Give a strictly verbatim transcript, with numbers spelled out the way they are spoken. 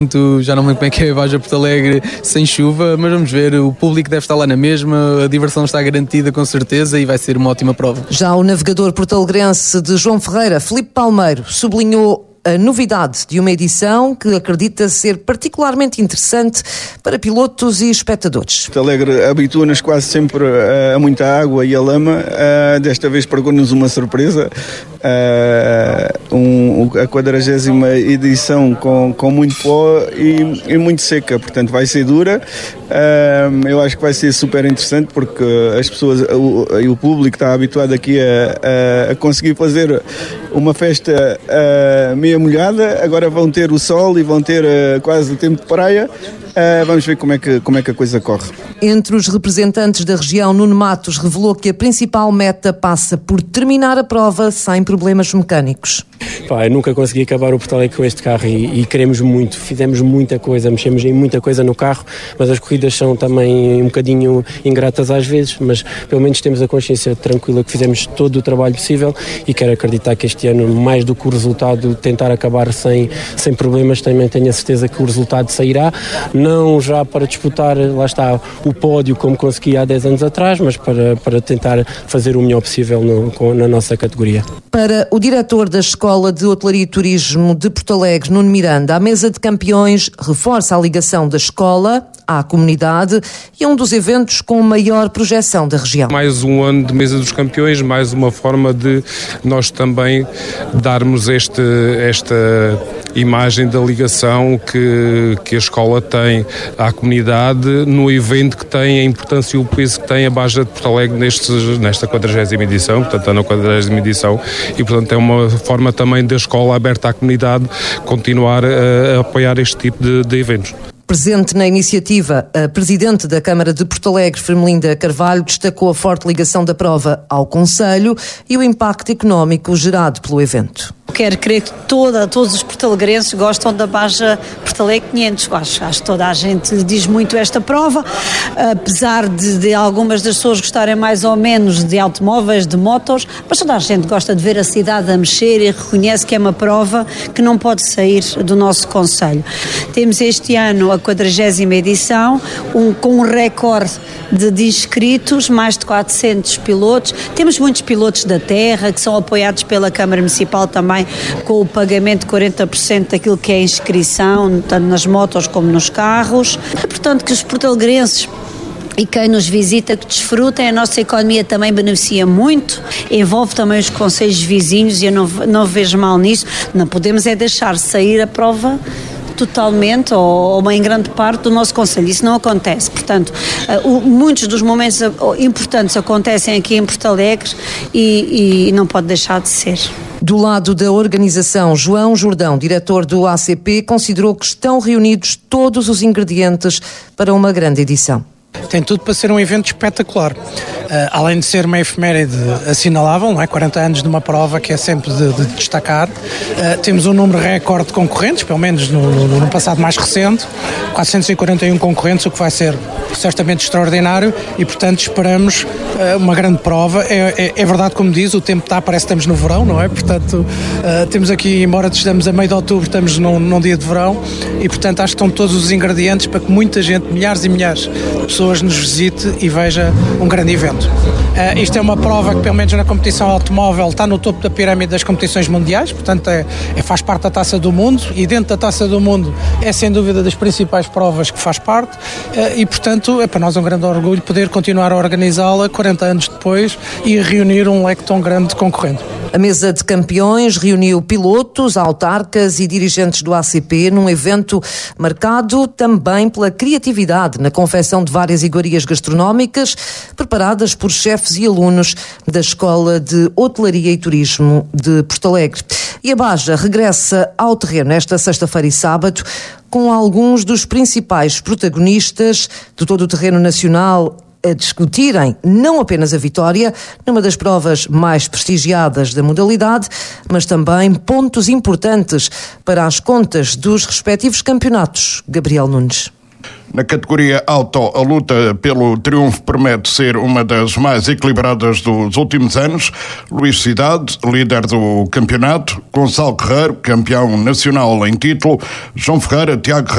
Já não me lembro como é que é a Baja Porto Alegre sem chuva, mas vamos ver, o público deve estar lá na mesma, a diversão está garantida com certeza e vai ser uma ótima prova. Já o navegador porto-alegrense de João Ferreira, Filipe Palmeiro, sublinhou a novidade de uma edição que acredita ser particularmente interessante para pilotos e espectadores. Porto Alegre habitua-nos quase sempre a, a muita água e a lama. Uh, desta vez pregou-nos uma surpresa. Uh, um, a quadragésima edição com, com muito pó e, e muito seca, portanto vai ser dura. Uh, eu acho que vai ser super interessante porque as pessoas e o, o público está habituado aqui a, a, a conseguir fazer uma festa uh, meia molhada, agora vão ter o sol e vão ter uh, quase o tempo de praia. Uh, vamos ver como é, que, como é que a coisa corre. Entre os representantes da região, Nuno Matos revelou que a principal meta passa por terminar a prova sem problemas mecânicos. Pá, eu nunca consegui acabar o Porto Alegre com este carro e, e queremos muito, fizemos muita coisa, mexemos em muita coisa no carro, mas as corridas são também um bocadinho ingratas às vezes, mas pelo menos temos a consciência tranquila que fizemos todo o trabalho possível e quero acreditar que este ano, mais do que o resultado, tentar acabar sem, sem problemas, também tenho a certeza que o resultado sairá, não já para disputar, lá está, o pódio como consegui há dez anos atrás, mas para, para tentar fazer o melhor possível no, na nossa categoria. Para o diretor da Escola de Hotelaria e Turismo de Porto Alegre, Nuno Miranda, a Mesa de Campeões reforça a ligação da escola à comunidade e é um dos eventos com maior projeção da região. Mais um ano de Mesa dos Campeões, mais uma forma de nós também darmos este, esta imagem da ligação que, que a escola tem à comunidade no evento que tem, a importância e o peso que tem a Baja de Porto Alegre nestes, nesta quadragésima edição, portanto está na quadragésima edição e portanto é uma forma também da escola aberta à comunidade continuar a, a apoiar este tipo de, de eventos. Presente na iniciativa, a Presidente da Câmara de Porto Alegre, Firmelinda Carvalho, destacou a forte ligação da prova ao Concelho e o impacto económico gerado pelo evento. Quero crer que toda, todos os portalegrenses gostam da Baja Porto Alegre quinhentos. Acho, acho que toda a gente diz muito esta prova, apesar de, de algumas das pessoas gostarem mais ou menos de automóveis, de motos, mas toda a gente gosta de ver a cidade a mexer e reconhece que é uma prova que não pode sair do nosso concelho. Temos este ano a quadragésima edição, um, com um recorde de, de inscritos, mais de quatrocentos pilotos. Temos muitos pilotos da terra que são apoiados pela Câmara Municipal também, com o pagamento de quarenta por cento daquilo que é a inscrição, tanto nas motos como nos carros. É, portanto, que os portalegrenses e quem nos visita que desfrutem, a nossa economia também beneficia muito, envolve também os concelhos vizinhos e eu não, não vejo mal nisso. Não podemos é deixar sair a prova totalmente ou uma em grande parte do nosso concelho. Isso não acontece. Portanto, uh, o, muitos dos momentos importantes acontecem aqui em Porto Alegre e, e não pode deixar de ser. Do lado da organização, João Jordão, diretor do A C P, considerou que estão reunidos todos os ingredientes para uma grande edição. Tem tudo para ser um evento espetacular. Uh, além de ser uma efeméride assinalável, não é? quarenta anos de uma prova que é sempre de, de destacar. Uh, temos um número recorde de concorrentes, pelo menos no, no, no passado mais recente, quatrocentos e quarenta e um concorrentes, o que vai ser certamente extraordinário e, portanto, esperamos uh, uma grande prova. É, é, é verdade, como diz, o tempo está, parece que estamos no verão, não é? Portanto, uh, temos aqui, embora estejamos a meio de outubro, estamos num, num dia de verão e, portanto, acho que estão todos os ingredientes para que muita gente, milhares e milhares de pessoas nos visite e veja um grande evento. Uh, isto é uma prova que, pelo menos na competição automóvel, está no topo da pirâmide das competições mundiais, portanto é, é, faz parte da Taça do Mundo e dentro da Taça do Mundo é sem dúvida das principais provas que faz parte uh, e, portanto, é para nós um grande orgulho poder continuar a organizá-la quarenta anos depois e reunir um leque tão grande de concorrentes. A Mesa de Campeões reuniu pilotos, autarcas e dirigentes do A C P num evento marcado também pela criatividade na confecção de várias iguarias gastronómicas preparadas por chefes e alunos da Escola de Hotelaria e Turismo de Porto Alegre. E a Baja regressa ao terreno esta sexta-feira e sábado com alguns dos principais protagonistas de todo o terreno nacional a discutirem não apenas a vitória, numa das provas mais prestigiadas da modalidade, mas também pontos importantes para as contas dos respectivos campeonatos. Gabriel Nunes. Na categoria Auto, a luta pelo triunfo promete ser uma das mais equilibradas dos últimos anos. Luís Cidade, líder do campeonato, Gonçalo Guerreiro, campeão nacional em título, João Ferreira, Tiago